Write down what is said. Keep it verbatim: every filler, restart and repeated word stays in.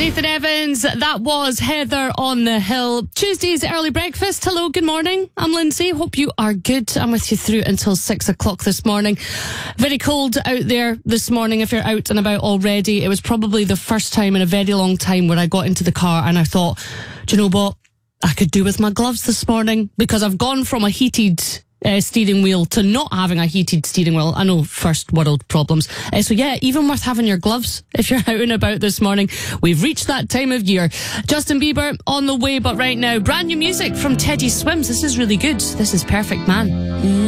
Nathan Evans, that was Heather on the Hill. Tuesday's early breakfast. Hello, good morning. I'm Lindsay. Hope you are good. I'm with you through until six o'clock this morning. Very cold out there this morning if you're out and about already. It was probably the first time in a very long time where I got into the car and I thought, do you know what? I could do with my gloves this morning, because I've gone from a heated Uh, steering wheel to not having a heated steering wheel. I know, first world problems. Uh, so yeah, even worth having your gloves if you're out and about this morning. We've reached that time of year. Justin Bieber on the way, but right now, brand new music from Teddy Swims. This is really good. This is Perfect Man.